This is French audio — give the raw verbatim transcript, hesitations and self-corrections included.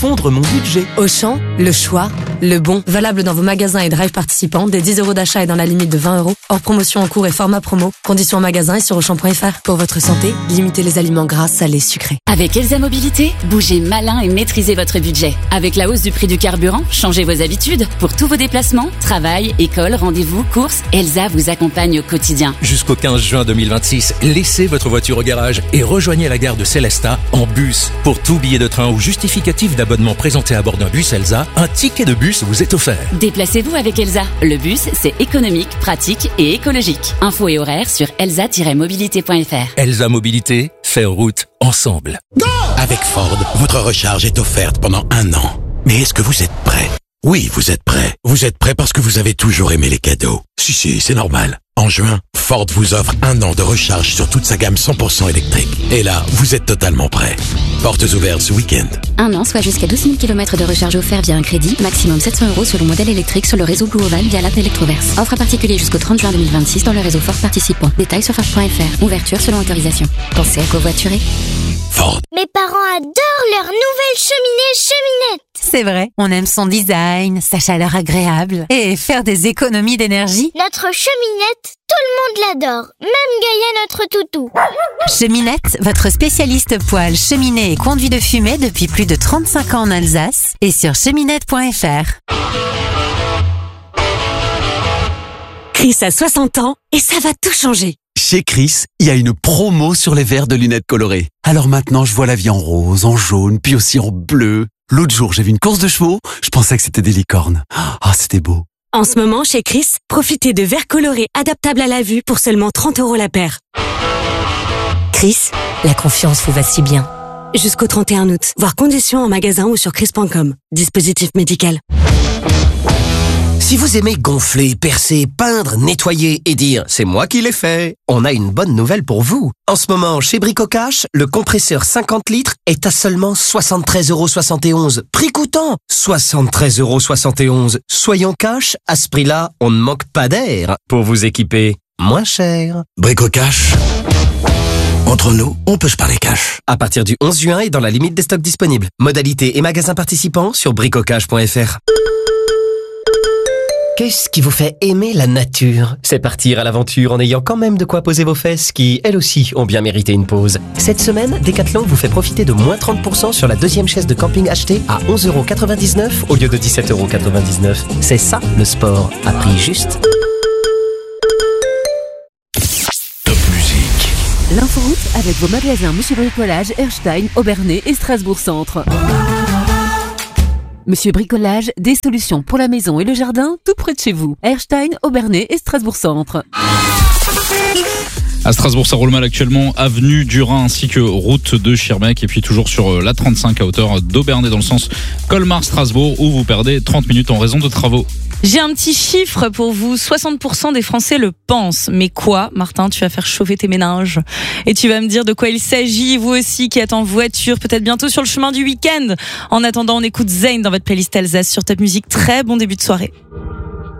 fondre mon budget. Auchan, le choix, le bon. Valable dans vos magasins et drive participants, dès dix euros d'achat et dans la limite de vingt euros. Hors promotion en cours et format promo. Conditions en magasin et sur auchan point f r. Pour votre santé, limitez les aliments gras, salés, sucrés. Avec Elsa Mobilité, bougez malin et maîtrisez votre budget. Avec la hausse du prix du carburant, changez vos habitudes. Pour tous vos déplacements, travail, école, rendez-vous, courses, Elsa vous accompagne au quotidien. Jusqu'au quinze juin deux mille vingt-six, laissez votre voiture au garage et rejoignez la gare de Célestat en bus. Pour tout billet de train ou justificatif d'abonnement présenté à bord d'un bus Elsa, un ticket de bus vous est offert. Déplacez-vous avec Elsa. Le bus, c'est économique, pratique et écologique. Infos et horaires sur elsa tiret mobilité point f r. Elsa Mobilité, faire route ensemble. Go! Avec Ford, votre recharge est offerte pendant un an. Mais est-ce que vous êtes prêt? Oui, vous êtes prêt. Vous êtes prêt parce que vous avez toujours aimé les cadeaux. Si, si, c'est normal. En juin, Ford vous offre un an de recharge sur toute sa gamme cent pour cent électrique. Et là, vous êtes totalement prêt. Portes ouvertes ce week-end. Un an, soit jusqu'à douze mille kilomètres de recharge offert via un crédit, maximum sept cents euros selon modèle électrique sur le réseau Blue Oval via l'app Electroverse. Offre à particulier jusqu'au trente juin deux mille vingt-six dans le réseau Ford participant. Détails sur Ford point f r. Ouverture selon autorisation. Pensez à covoiturer. Ford. Mes parents adorent leur nouvelle cheminée Cheminette. C'est vrai, on aime son design, sa chaleur agréable et faire des économies d'énergie. Notre cheminette, tout le monde l'adore, même Gaïa notre toutou. Cheminette, votre spécialiste poêle, cheminée et conduit de fumée depuis plus de trente-cinq ans en Alsace et sur cheminette point f r. Chris a soixante ans et ça va tout changer. Chez Chris, il y a une promo sur les verres de lunettes colorées. Alors maintenant, je vois la vie en rose, en jaune, puis aussi en bleu. L'autre jour, j'ai vu une course de chevaux, je pensais que c'était des licornes. Ah, c'était beau. En ce moment, chez Chris, profitez de verres colorés adaptables à la vue pour seulement trente euros la paire. Chris, la confiance vous va si bien. Jusqu'au trente et un août. Voir conditions en magasin ou sur chris point com. Dispositif médical. Si vous aimez gonfler, percer, peindre, nettoyer et dire « c'est moi qui l'ai fait », on a une bonne nouvelle pour vous. En ce moment, chez Bricocash, le compresseur cinquante litres est à seulement soixante-treize euros soixante et onze. Prix coûtant soixante-treize euros soixante et onze. Soyons cash, à ce prix-là, on ne manque pas d'air pour vous équiper moins cher. Bricocash. Entre nous, on peut se parler cash. À partir du onze juin et dans la limite des stocks disponibles. Modalités et magasins participants sur bricocash point f r. Qu'est-ce qui vous fait aimer la nature? C'est partir à l'aventure en ayant quand même de quoi poser vos fesses qui, elles aussi, ont bien mérité une pause. Cette semaine, Decathlon vous fait profiter de moins trente pour cent sur la deuxième chaise de camping achetée à onze euros quatre-vingt-dix-neuf au lieu de dix-sept euros quatre-vingt-dix-neuf. C'est ça, le sport, à prix juste. Top musique. L'inforoute avec vos magasins Monsieur Bricolage, Erstein, Aubernais et Strasbourg Centre. Monsieur Bricolage, des solutions pour la maison et le jardin, tout près de chez vous. Erstein, Aubernais et Strasbourg Centre. À Strasbourg, ça roule mal actuellement, avenue du Rhin ainsi que route de Schirmeck et puis toujours sur la trente-cinq à hauteur d'Aubernais dans le sens Colmar-Strasbourg où vous perdez trente minutes en raison de travaux. J'ai un petit chiffre pour vous. soixante pour cent des Français le pensent. Mais quoi, Martin, tu vas faire chauffer tes méninges. Et tu vas me dire de quoi il s'agit, vous aussi qui êtes en voiture, peut-être bientôt sur le chemin du week-end. En attendant, on écoute Zayn dans votre playlist Alsace sur Top Music. Très bon début de soirée.